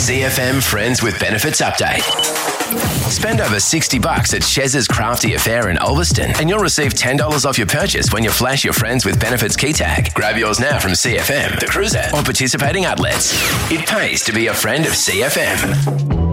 CFM Friends with Benefits Update. Spend over $60 at Chez's Crafty Affair in Ulverston and you'll receive $10 off your purchase when you flash your Friends with Benefits key tag. Grab yours now from CFM, The Cruiser, or participating outlets. It pays to be a friend of CFM.